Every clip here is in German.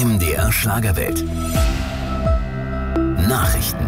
MDR Schlagerwelt. Nachrichten.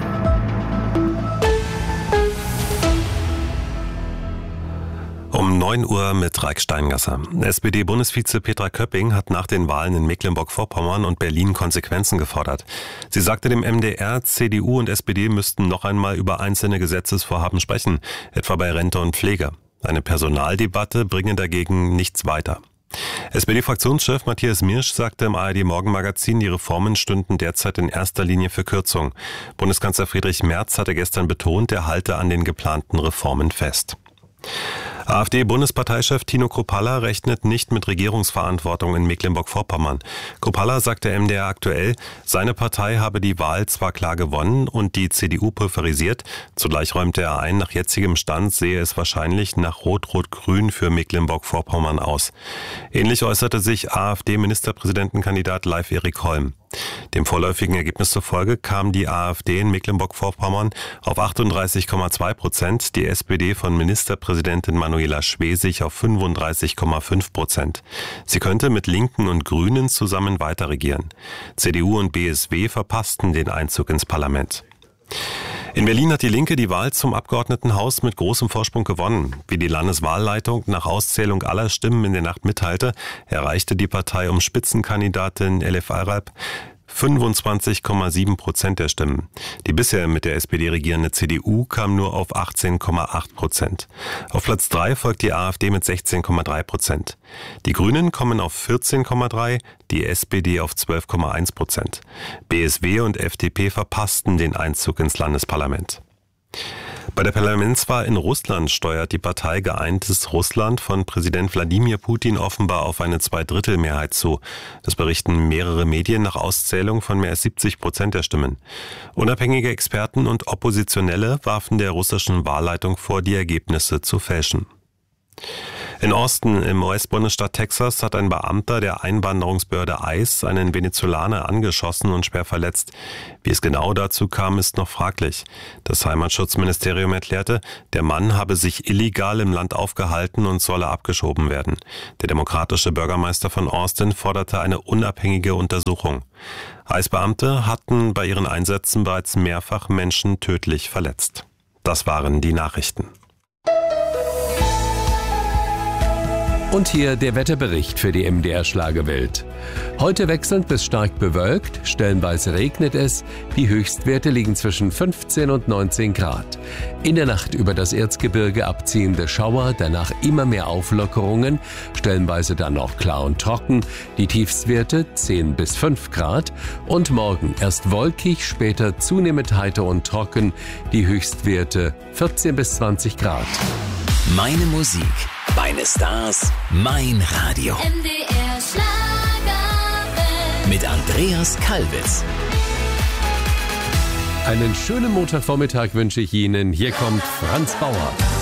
Um 9 Uhr mit Raik Steingasser. SPD-Bundesvize Petra Köpping hat nach den Wahlen in Mecklenburg-Vorpommern und Berlin Konsequenzen gefordert. Sie sagte dem MDR, CDU und SPD müssten noch einmal über einzelne Gesetzesvorhaben sprechen, etwa bei Rente und Pflege. Eine Personaldebatte bringe dagegen nichts weiter. SPD-Fraktionschef Matthias Mirsch sagte im ARD-Morgenmagazin, die Reformen stünden derzeit in erster Linie für Kürzung. Bundeskanzler Friedrich Merz hatte gestern betont, er halte an den geplanten Reformen fest. AfD-Bundesparteichef Tino Kruppalla rechnet nicht mit Regierungsverantwortung in Mecklenburg-Vorpommern. Kruppalla sagte MDR aktuell, seine Partei habe die Wahl zwar klar gewonnen und die CDU pulverisiert, zugleich räumte er ein, nach jetzigem Stand sehe es wahrscheinlich nach Rot-Rot-Grün für Mecklenburg-Vorpommern aus. Ähnlich äußerte sich AfD-Ministerpräsidentenkandidat Leif Erik Holm. Dem vorläufigen Ergebnis zufolge kam die AfD in Mecklenburg-Vorpommern auf 38,2%, die SPD von Ministerpräsidentin Manuela Schwesig auf 35,5%. Sie könnte mit Linken und Grünen zusammen weiter regieren. CDU und BSW verpassten den Einzug ins Parlament. In Berlin hat die Linke die Wahl zum Abgeordnetenhaus mit großem Vorsprung gewonnen. Wie die Landeswahlleitung nach Auszählung aller Stimmen in der Nacht mitteilte, erreichte die Partei um Spitzenkandidatin Elif Arap 25,7% der Stimmen. Die bisher mit der SPD regierende CDU kam nur auf 18,8%. Auf Platz 3 folgt die AfD mit 16,3%. Die Grünen kommen auf 14,3%, die SPD auf 12,1%. BSW und FDP verpassten den Einzug ins Landesparlament. Bei der Parlamentswahl in Russland steuert die Partei Geeintes Russland von Präsident Wladimir Putin offenbar auf eine Zweidrittelmehrheit zu. Das berichten mehrere Medien nach Auszählung von mehr als 70% der Stimmen. Unabhängige Experten und Oppositionelle warfen der russischen Wahlleitung vor, die Ergebnisse zu fälschen. In Austin im US-Bundesstaat Texas hat ein Beamter der Einwanderungsbehörde ICE einen Venezolaner angeschossen und schwer verletzt. Wie es genau dazu kam, ist noch fraglich. Das Heimatschutzministerium erklärte, der Mann habe sich illegal im Land aufgehalten und solle abgeschoben werden. Der demokratische Bürgermeister von Austin forderte eine unabhängige Untersuchung. ICE-Beamte hatten bei ihren Einsätzen bereits mehrfach Menschen tödlich verletzt. Das waren die Nachrichten. Und hier der Wetterbericht für die MDR Schlagerwelt. Heute wechselnd bis stark bewölkt, stellenweise regnet es. Die Höchstwerte liegen zwischen 15 und 19 Grad. In der Nacht über das Erzgebirge abziehende Schauer, danach immer mehr Auflockerungen, stellenweise dann auch klar und trocken. Die Tiefstwerte 10 bis 5 Grad. Und morgen erst wolkig, später zunehmend heiter und trocken. Die Höchstwerte 14 bis 20 Grad. Meine Musik, meine Stars, mein Radio. MDR Schlagerwelt. Mit Andreas Kalbitz. Einen schönen Montagvormittag wünsche ich Ihnen. Hier kommt Franz Bauer.